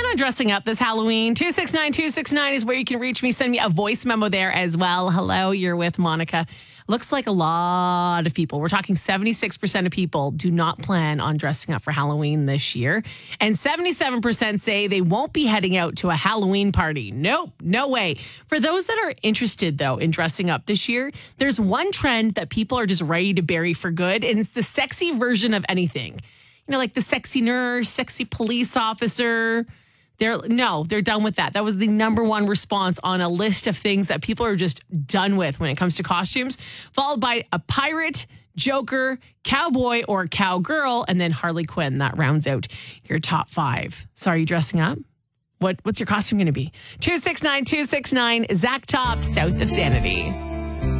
on dressing up this Halloween? 269-269 is where you can reach me. Send me a voice memo there as well. Hello, you're with Monica. Looks like a lot of people. We're talking 76% of people do not plan on dressing up for Halloween this year. And 77% say they won't be heading out to a Halloween party. Nope, no way. For those that are interested, though, in dressing up this year, there's one trend that people are just ready to bury for good, and it's the sexy version of anything. You know, like the sexy nurse, sexy police officer. They're done with that. That was the number one response on a list of things that people are just done with when it comes to costumes, followed by a pirate, Joker, cowboy, or cowgirl, and then Harley Quinn. That rounds out your top 5. So are you dressing up? What's your costume going to be? 269-269, Zach Top, South of Sanity.